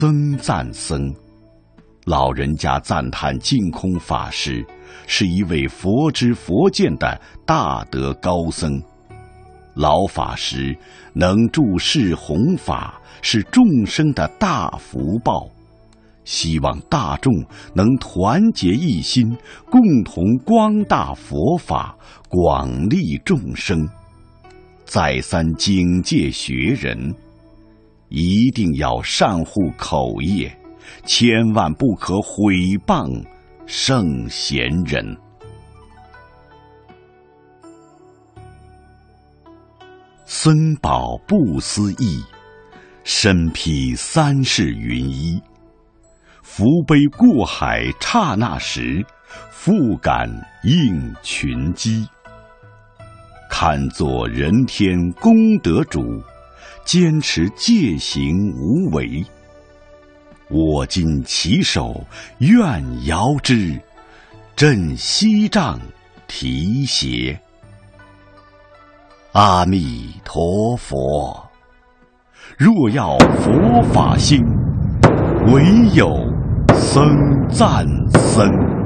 僧赞僧，老人家赞叹净空法师是一位佛知佛见的大德高僧。老法师能注释弘法，是众生的大福报。希望大众能团结一心，共同光大佛法，广利众生。再三警戒学人，一定要善护口业，千万不可毁谤圣贤人。僧宝不思议，身披三世云衣。福杯过海刹那时，复感应群机。堪作人天功德主，坚持戒行无为。我今起手愿遥之，振西杖提携。阿弥陀佛，若要佛法兴，唯有僧赞僧。